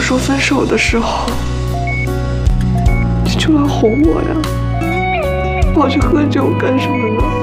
说分手的时候，你就来哄我呀？跑去喝酒干什么呢？